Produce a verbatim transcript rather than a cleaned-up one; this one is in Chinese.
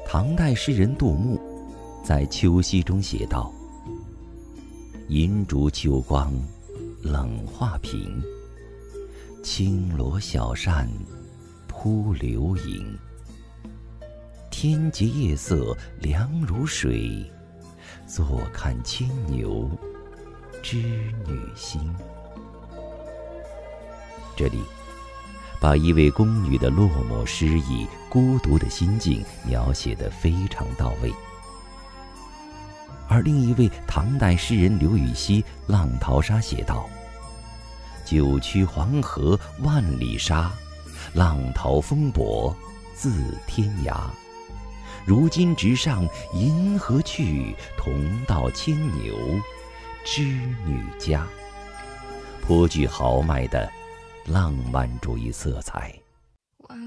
唐代诗人杜牧在《秋夕》中写道：银烛秋光冷画屏，轻罗小扇扑流萤。天阶夜色凉如水，坐看牵牛织女星。这里把一位宫女的落寞失意、孤独的心境描写得非常到位。而另一位唐代诗人刘禹锡《浪淘沙》写道：九曲黄河万里沙，浪淘风簸自天涯。如今直上银河去，同到牵牛织女家。颇具豪迈的浪漫主义色彩。